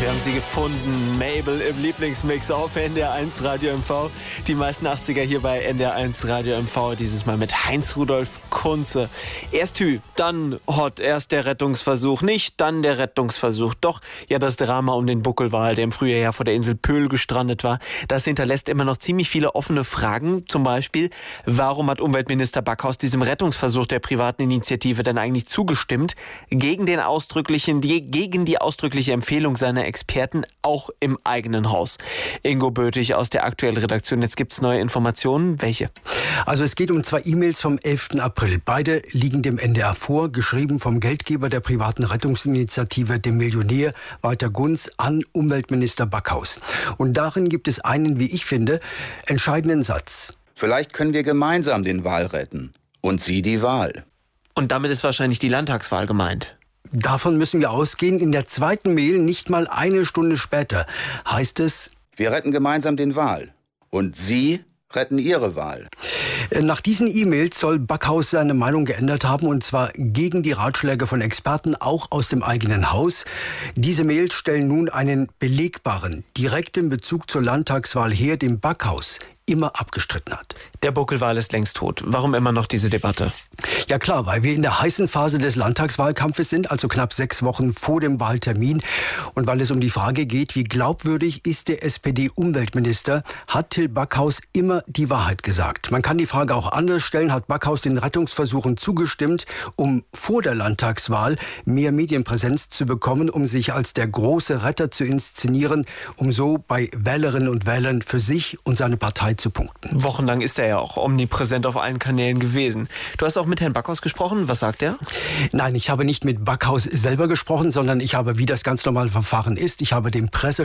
Wir haben sie gefunden. Mabel im Lieblingsmix auf NDR1 Radio MV. Die meisten 80er hier bei NDR1 Radio MV. Dieses Mal mit Heinz-Rudolf Kunze. Erst Hü, dann Hot. Erst der Rettungsversuch nicht, dann der Rettungsversuch. Doch, ja, das Drama um den Buckelwal, der im Frühjahr ja vor der Insel Pöhl gestrandet war, das hinterlässt immer noch ziemlich viele offene Fragen. Zum Beispiel, warum hat Umweltminister Backhaus diesem Rettungsversuch der privaten Initiative denn eigentlich zugestimmt? Gegen die ausdrückliche Empfehlung seiner Experten, auch im eigenen Haus. Ingo Bötig aus der aktuellen Redaktion. Jetzt gibt es neue Informationen. Welche? Also es geht um 2 E-Mails vom 11. April. Beide liegen dem NDR vor, geschrieben vom Geldgeber der privaten Rettungsinitiative, dem Millionär Walter Gunz, an Umweltminister Backhaus. Und darin gibt es einen, wie ich finde, entscheidenden Satz. Vielleicht können wir gemeinsam den Wal retten. Und Sie die Wahl. Und damit ist wahrscheinlich die Landtagswahl gemeint. Davon müssen wir ausgehen. In der zweiten Mail, nicht mal eine Stunde später, heißt es: Wir retten gemeinsam den Wal. Und Sie retten Ihre Wahl. Nach diesen E-Mails soll Backhaus seine Meinung geändert haben, und zwar gegen die Ratschläge von Experten, auch aus dem eigenen Haus. Diese Mails stellen nun einen belegbaren, direkten Bezug zur Landtagswahl her, den Backhaus immer abgestritten hat. Der Buckelwal ist längst tot. Warum immer noch diese Debatte? Ja klar, weil wir in der heißen Phase des Landtagswahlkampfes sind, also knapp 6 Wochen vor dem Wahltermin. Und weil es um die Frage geht, wie glaubwürdig ist der SPD-Umweltminister, hat Till Backhaus immer die Wahrheit gesagt. Man kann die Frage auch anders stellen: Hat Backhaus den Rettungsversuchen zugestimmt, um vor der Landtagswahl mehr Medienpräsenz zu bekommen, um sich als der große Retter zu inszenieren, um so bei Wählerinnen und Wählern für sich und seine Partei zu punkten? Wochenlang ist er ja auch omnipräsent auf allen Kanälen gewesen. Du hast auch mit Herrn Backhaus gesprochen. Was sagt er? Nein, ich habe nicht mit Backhaus selber gesprochen, sondern ich habe, wie das ganz normale Verfahren ist, ich habe den Pressesprecher